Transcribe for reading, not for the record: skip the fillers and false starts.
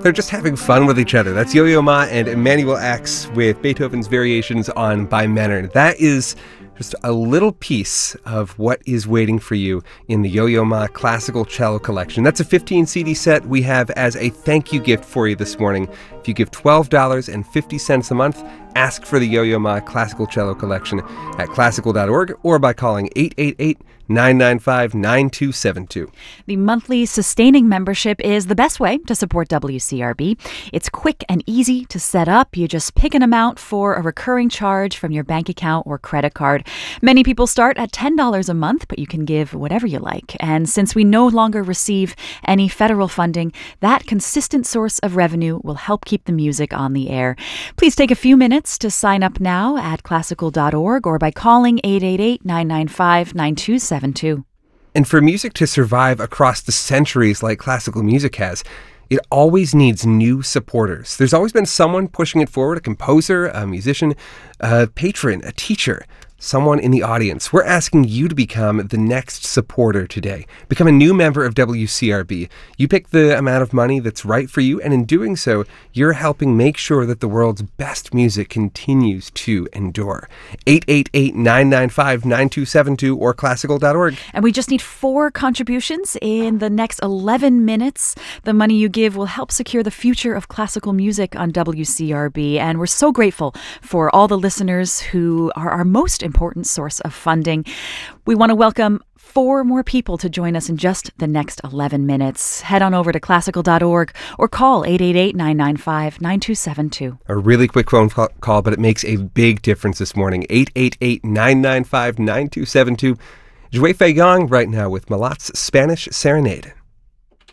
They're just having fun with each other. That's Yo-Yo Ma and Emanuel X with Beethoven's Variations on By Menard. That is just a little piece of what is waiting for you in the Yo-Yo Ma Classical Cello Collection. That's a 15 CD set we have as a thank you gift for you this morning. If you give $12.50 a month, ask for the Yo-Yo Ma Classical Cello Collection at classical.org or by calling 888-995-9272. The monthly sustaining membership is the best way to support WCRB. It's quick and easy to set up. You just pick an amount for a recurring charge from your bank account or credit card. Many people start at $10 a month, but you can give whatever you like. And since we no longer receive any federal funding, that consistent source of revenue will help keep the music on the air. Please take a few minutes to sign up now at classical.org or by calling 888-995-9272. And for music to survive across the centuries like classical music has, it always needs new supporters. There's always been someone pushing it forward, a composer, a musician, a patron, a teacher, someone in the audience. We're asking you to become the next supporter today. Become a new member of WCRB. You pick the amount of money that's right for you, and in doing so, you're helping make sure that the world's best music continues to endure. 888-995-9272 or classical.org. And we just need 4 contributions in the next 11 minutes. The money you give will help secure the future of classical music on WCRB, and we're so grateful for all the listeners who are our most important source of funding. We want to welcome 4 more people to join us in just the next 11 minutes. Head on over to classical.org or call 888-995-9272. A really quick phone call, but it makes a big difference this morning. 888-995-9272. Zhui Fei Yang right now with Malat's Spanish Serenade.